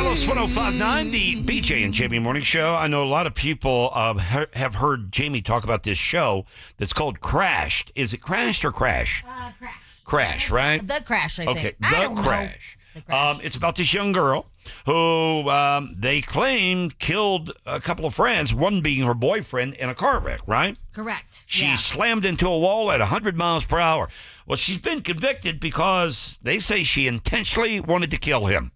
Alice 105.9, the BJ and Jamie Morning Show. I know a lot of people have heard Jamie talk about this show that's called Crashed. Is it Crashed or Crash? Crash. Crash, right? The Crash, I think. Okay, I don't Crash. know. The Crash. It's about this young girl who they claim killed a couple of friends, one being her boyfriend, in a car wreck, right? Correct. She slammed into a wall at 100 miles per hour. Well, she's been convicted because they say she intentionally wanted to kill him.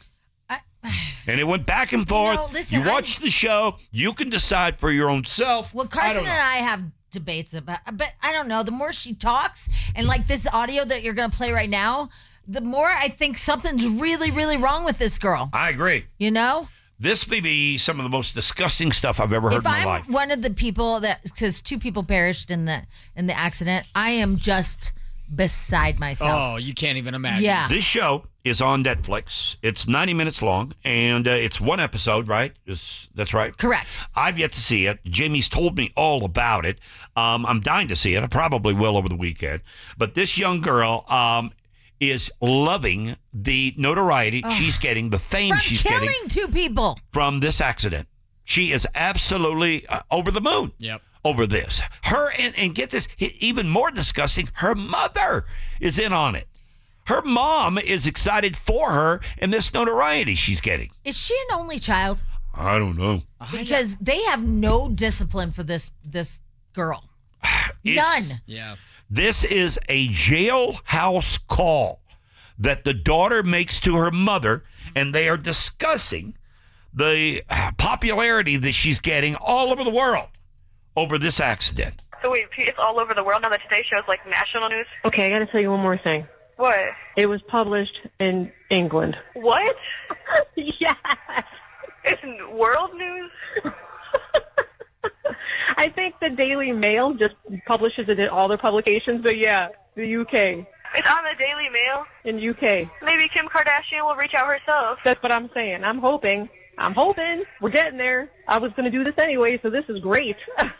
And it went back and forth. Listen, you watch the show. You can decide for your own self. Well, Carson and I have debates about, but I don't know. The more she talks, and like this audio that you're going to play right now, the more I think something's really, really wrong with this girl. I agree. You know? This may be some of the most disgusting stuff I've ever heard in my life. If I'm one of the people that says 2 people perished in the accident, I am just beside myself. Oh, you can't even imagine. Yeah. This show is on Netflix. It's 90 minutes long, and it's one episode, right? That's right? Correct. I've yet to see it. Jamie's told me all about it. I'm dying to see it. I probably will over the weekend. But this young girl is loving the notoriety she's getting, the fame she's getting. From killing 2 people. From this accident. She is absolutely over the moon. Yep. Over this. Her, and get this, even more disgusting, her mother is in on it. Her mom is excited for her and this notoriety she's getting. Is she an only child? I don't know. Because they have no discipline for this girl. None. Yeah. This is a jailhouse call that the daughter makes to her mother, and they are discussing the popularity that she's getting all over the world over this accident. So wait, it's all over the world now that Today Show is like national news? Okay, I got to tell you one more thing. What? It was published in England. What? Yes. It's world news? I think the Daily Mail just publishes it in all their publications, but yeah, the UK. It's on the Daily Mail? In UK. Maybe Kim Kardashian will reach out herself. That's what I'm saying. I'm hoping. We're getting there. I was going to do this anyway, so this is great.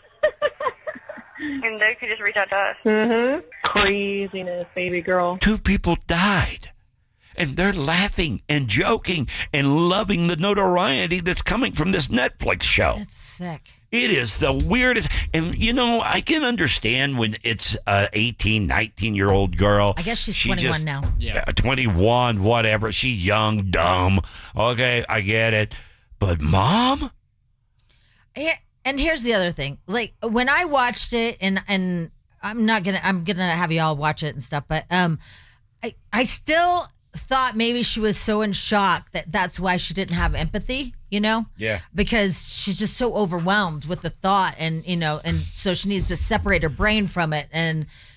And they could just reach out to us. Mm-hmm. Craziness, baby girl. 2 people died. And they're laughing and joking and loving the notoriety that's coming from this Netflix show. That's sick. It is the weirdest. And, I can understand when it's an 18, 19-year-old girl. I guess she's 21 now. Yeah. 21, whatever. She's young, dumb. Okay, I get it. But Mom? And here's the other thing. Like, when I watched it, and I'm gonna have you all watch it and stuff, but I still thought maybe she was so in shock that's why she didn't have empathy, Yeah. because she's just so overwhelmed with the thought, and and so she needs to separate her brain from it, and